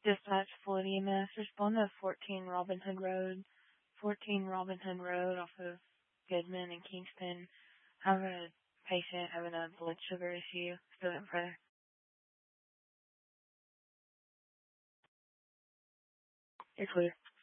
Dispatch Fluid EMS, respond to 14 Robin Hood Road. 14 Robin Hood Road off of Goodman and Kingston. Have a patient having a blood sugar issue. Student prayer. You're clear.